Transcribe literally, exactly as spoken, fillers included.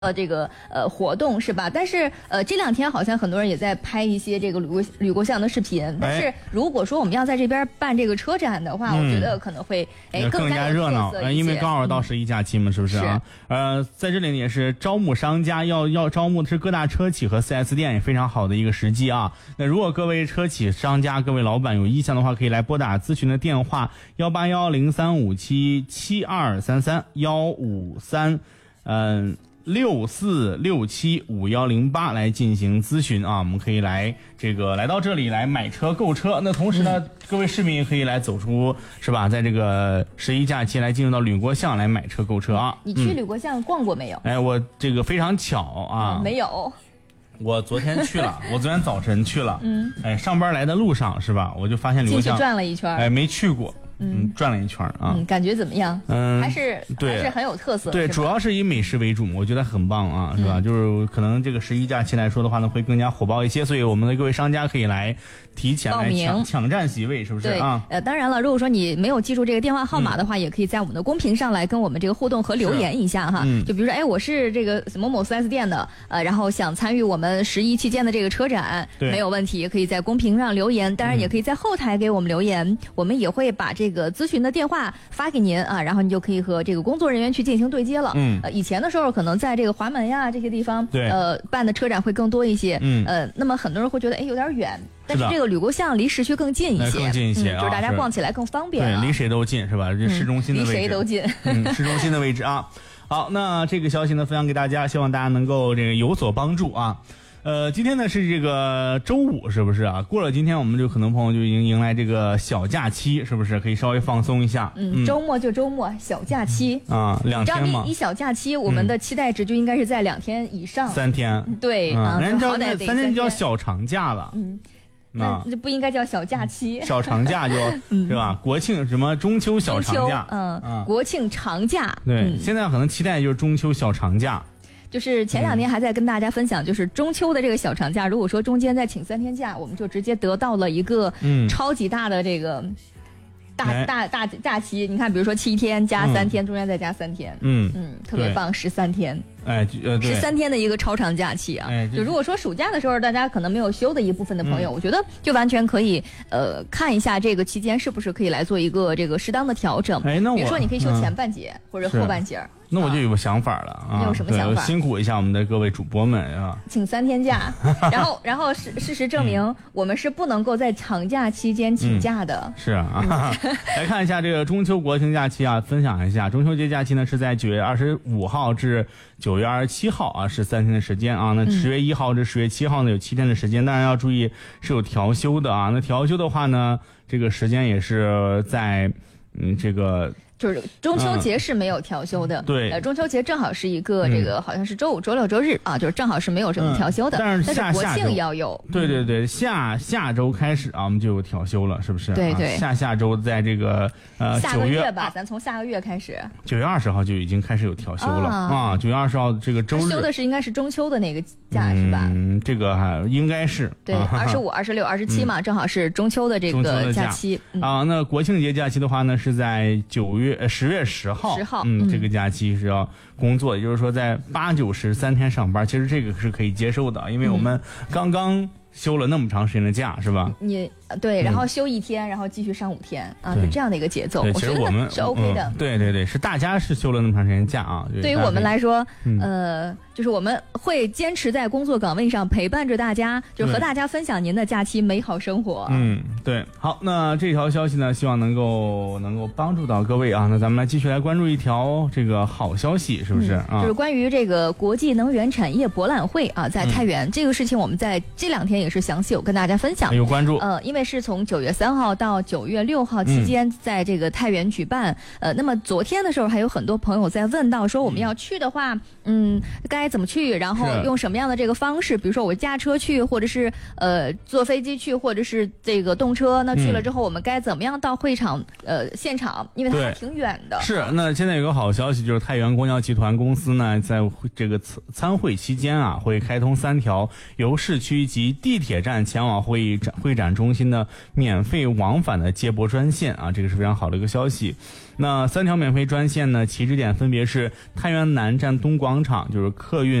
呃，这个呃活动是吧？但是呃这两天好像很多人也在拍一些这个吕国吕国巷的视频。但是如果说我们要在这边办这个车展的话， 嗯、 我觉得可能会哎更加热闹，呃，因为刚好到十一假期嘛，是不是啊？是呃，在这里也是招募商家，要要招募的是各大车企和 四 S 店，也非常好的一个时机啊。那如果各位车企商家、各位老板有意向的话，可以来拨打咨询的电话幺八幺零三五七七二三三幺五三，嗯。六四六七五幺零八来进行咨询啊，我们可以来这个来到这里来买车购车。那同时呢，嗯、各位市民也可以来走出是吧，在这个十一假期来进入到吕国巷来买车购车啊。 你去吕国巷逛过没有？ 嗯、哎，我这个非常巧啊， 嗯、没有。 我昨天去了，我昨天早晨去了，嗯，哎，上班来的路上是吧，我就发现吕国巷进去转了一圈， 哎，没去过。嗯，转了一圈啊， 嗯，感觉怎么样？嗯，还是对， 还是很有特色。 对，主要是以美食为主，我觉得很棒啊，是吧？嗯、就是可能这个十一假期来说的话呢，会更加火爆一些，所以我们的各位商家可以来提前来抢抢占席位，是不是啊？ 呃，当然了，如果说你没有记住这个电话号码的话，嗯、也可以在我们的公屏上来跟我们这个互动和留言一下哈。嗯、就比如说，哎，我是这个某某 四 S 店的，呃，然后想参与我们十一期间的这个车展，没有问题，可以在公屏上留言，当然也可以在后台给我们留言，嗯、我们也会把这个咨询的电话。话发给您啊，然后你就可以和这个工作人员去进行对接了。嗯，呃，以前的时候可能在这个华门呀这些地方， 对， 呃，办的车展会更多一些。 嗯， 呃，那么很多人会觉得，哎，有点远，但是这个吕国巷离市区更近一些， 更近一些、 嗯，就是大家逛起来更方便、啊。 对，离谁都近是吧？这市中心的位置， 离谁都近。 嗯，市中心的位置啊。好，那这个消息呢分享给大家，希望大家能够这个有所帮助啊。呃，今天呢是这个周五，是不是啊？过了今天，我们就可能朋友就已经迎来这个小假期，是不是？可以稍微放松一下。 嗯，嗯周末就周末，小假期啊，两天嘛。 一小假期，我们的期待值就应该是在两天以上。 嗯、三天。 对、 嗯、 啊， 人家好歹得三天就叫小长假了。 嗯。那这不应该叫小假期， 小长假就、嗯、是吧？国庆什么中秋小长假， 嗯，嗯国庆长假。 对、 嗯， 现在可能期待就是中秋小长假。 就是前两天还在跟大家分享，就是中秋的这个小长假，如果说中间再请三天假，我们就直接得到了一个超级大的这个大、嗯、大大假期。你看，比如说七天加三天，嗯、中间再加三天， 嗯嗯，特别棒，十三天。 哎，呃， 十三天的一个超长假期啊！ 哎， 就如果说暑假的时候，大家可能没有休的一部分的朋友，嗯、我觉得就完全可以呃看一下这个期间是不是可以来做一个这个适当的调整。 哎，那我比如说你可以休前半节、嗯、或者后半节。 那我就有个想法了啊！ 你有什么想法？ 辛苦一下我们的各位主播们啊！ 请三天假，然后然后事事实证明、嗯、我们是不能够在长假期间请假的。 嗯、是啊，嗯、来看一下这个中秋国庆假期啊，分享一下中秋节假期呢是在九月二十五号至九月二十七号啊，是三天的时间啊。那十月一号至十月七号呢有七天的时间，当然要注意是有调休的啊。那调休的话呢，这个时间也是在嗯这个。 就是中秋节是没有调休的， 嗯、对， 呃，中秋节正好是一个这个、嗯、好像是周五、周六、周日啊，就是正好是没有什么调休的。 嗯、但是下但是国庆要有， 对对对，下下周开始啊，我们就有调休了，是不是？ 对对， 啊、下下周在这个呃下个月吧，咱从下个月开始， 九月二十号就已经开始有调休了啊。九、啊、月二十号这个周日休的是应该是中秋的那个假、嗯、是吧？ 嗯，这个还应该是对，二十五、二十六、二十七嘛，正好是中秋的这个假期、 嗯、啊。那国庆节假期的话呢，是在九月呃十月十。号， 十号， 嗯，这个假期是要工作，也就是说在八九十三天上班，其实这个是可以接受的，因为我们刚刚休了那么长时间的假，是吧？ 你对，然后休一天，嗯、然后继续上五天啊，是这样的一个节奏。 对，其实我们是 OK 的、 嗯。对对对，是大家是休了那么长时间假啊。 对于我们来说，嗯、呃，就是我们会坚持在工作岗位上陪伴着大家，就和大家分享您的假期美好生活。 嗯，对。好，那这条消息呢，希望能够能够帮助到各位啊。那咱们来继续来关注一条这个好消息，是不是、 嗯、啊？就是关于这个国际能源产业博览会啊，在太原、嗯、这个事情，我们在这两天也是详细有跟大家分享， 有关注。 呃，因为是从九月三号到九月六号期间，在这个太原举办。嗯、呃，那么昨天的时候，还有很多朋友在问到说，我们要去的话，嗯，该怎么去？然后用什么样的这个方式？比如说我驾车去，或者是呃坐飞机去，或者是这个动车。那去了之后，我们该怎么样到会场？呃，现场，因为它还挺远的。 是。那现在有个好消息，就是太原公交集团公司呢，在这个参会期间啊，会开通三条由市区及地铁站前往会议展会展中心的免费往返的接驳专线啊，这个是非常好的一个消息。那三条免费专线呢，起止点分别是太原南站东广场，就是客运